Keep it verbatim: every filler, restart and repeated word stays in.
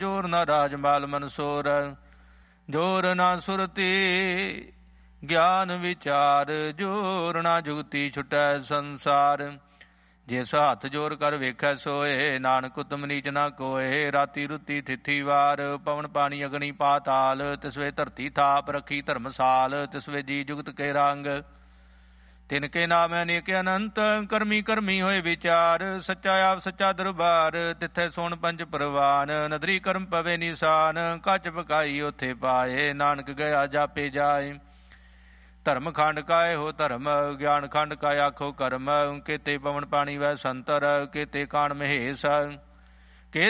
ਜੋਰ ਨਾ ਰਾਜ ਮਾਲ ਮਨਸੋਰ। ਜੋਰ ਨਾ ਸੁਰਤੀ ਗਿਆਨ ਵਿਚਾਰ, ਜੋਰ ਨਾ ਜੁਗਤੀ ਛੁਟੈ ਸੰਸਾਰ। ਜਿਸ ਹੱਥ ਜੋਰ ਕਰ ਵੇਖੈ ਸੋਏ, ਨਾਨਕ ਉਤਮ ਨੀਚ ਨਾ ਕੋਏ। ਰਾਤੀ ਰੁੱਤੀ ਥਿੱਥੀ ਵਾਰ, ਪਵਨ ਪਾਣੀ ਅਗਨੀ ਪਾਤਾਲ। ਤਿਸਵੇ ਧਰਤੀ ਥਾਪ ਰੱਖੀ ਧਰਮਸਾਲ, ਤਿਸਵੇ ਜੀ ਜੁਗਤ ਕੇ ਰੰਗ। ਤਿਨ ਕੇ ਨਾਮ ਅਨੇਕ ਅਨੰਤ, ਕਰਮੀ ਕਰਮੀ ਹੋਏ ਵਿਚਾਰ। ਸੱਚਾ ਆਪ ਸੱਚਾ ਦਰਬਾਰ, ਤਿੱਥੇ ਸੋਣ ਪੰਜ ਪ੍ਰਵਾਨ। ਨਦਰੀ ਕਰਮ ਪਵੇ ਨਿਸ਼ਾਨ, ਕੱਚ ਪਕਾਈ ਉੱਥੇ ਪਾਏ। ਨਾਨਕ ਗਿਆ ਜਾਪੇ ਜਾਏ। ਧਰਮ ਖੰਡ ਕਾਏ ਹੋ ਧਰਮ, ਗਿਆਨ ਖੰਡ ਕਾ ਆਖੋ ਕਰਮ। ਕੇਤੇ ਪਵਨ ਪਾਣੀ ਵੈ ਸੰਤਰ, ਕੇਤੇ ਕਾਣ ਮਹੇਸ਼।